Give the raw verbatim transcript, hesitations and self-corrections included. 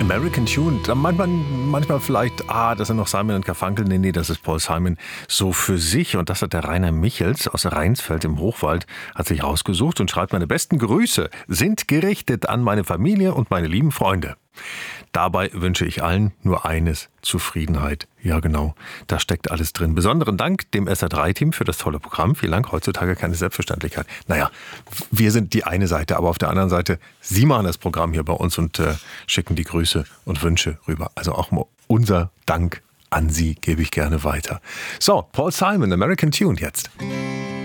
American Tune, da meint man manchmal vielleicht, ah, das sind noch Simon und Garfunkel. Nee, nee, das ist Paul Simon so für sich. Und das hat der Rainer Michels aus Rheinsfeld im Hochwald, hat sich rausgesucht und schreibt: Meine besten Grüße sind gerichtet an meine Familie und meine lieben Freunde. Dabei wünsche ich allen nur eines: Zufriedenheit. Ja, genau, da steckt alles drin. Besonderen Dank dem S R drei Team für das tolle Programm. Vielen Dank, heutzutage keine Selbstverständlichkeit. Naja, wir sind die eine Seite, aber auf der anderen Seite, Sie machen das Programm hier bei uns und äh, schicken die Grüße und Wünsche rüber. Also auch mal unser Dank an Sie gebe ich gerne weiter. So, Paul Simon, American Tune jetzt.